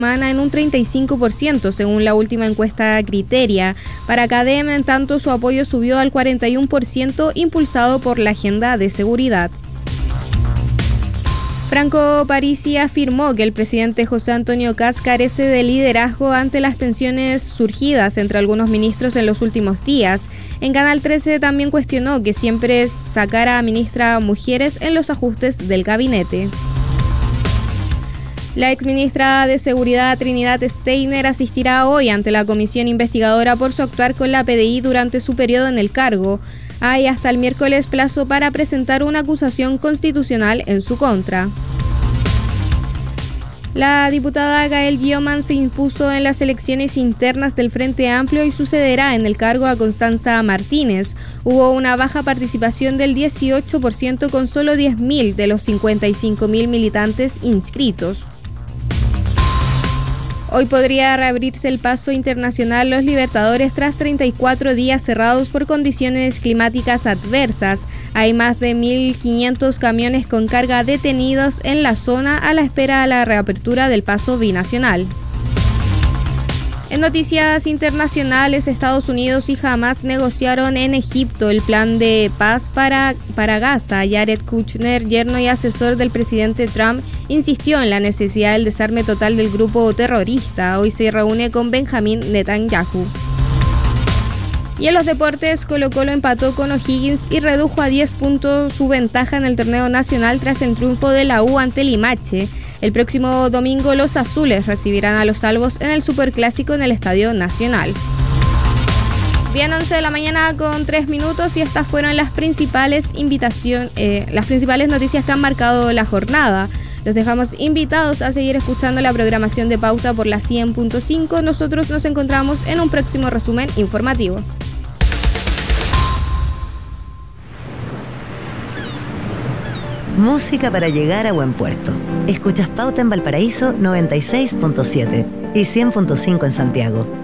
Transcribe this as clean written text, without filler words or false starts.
en un 35%, según la última encuesta Criteria. Para Cadem, en tanto, su apoyo subió al 41%, impulsado por la agenda de seguridad. Franco Parisi afirmó que el presidente José Antonio Kast carece de liderazgo ante las tensiones surgidas entre algunos ministros en los últimos días. En Canal 13 también cuestionó que siempre sacara a ministra mujeres en los ajustes del gabinete. La exministra de Seguridad Trinidad Steiner asistirá hoy ante la comisión investigadora por su actuar con la PDI durante su periodo en el cargo. Hay hasta el miércoles plazo para presentar una acusación constitucional en su contra. La diputada Gael Guioman se impuso en las elecciones internas del Frente Amplio y sucederá en el cargo a Constanza Martínez. Hubo una baja participación del 18% con solo 10.000 de los 55.000 militantes inscritos. Hoy podría reabrirse el paso internacional Los Libertadores tras 34 días cerrados por condiciones climáticas adversas. Hay más de 1.500 camiones con carga detenidos en la zona a la espera de la reapertura del paso binacional. En noticias internacionales, Estados Unidos y Hamas negociaron en Egipto el plan de paz para Gaza. Jared Kushner, yerno y asesor del presidente Trump, insistió en la necesidad del desarme total del grupo terrorista. Hoy se reúne con Benjamín Netanyahu. Y en los deportes, Colo-Colo empató con O'Higgins y redujo a 10 puntos su ventaja en el torneo nacional tras el triunfo de la U ante Limache. El próximo domingo los azules recibirán a los albos en el Superclásico en el Estadio Nacional. Bien, 11 de la mañana con 3 minutos y estas fueron las principales noticias que han marcado la jornada. Los dejamos invitados a seguir escuchando la programación de Pauta por la 100.5. Nosotros nos encontramos en un próximo resumen informativo. Música para llegar a buen puerto. Escuchas Pauta en Valparaíso 96.7 y 100.5 en Santiago.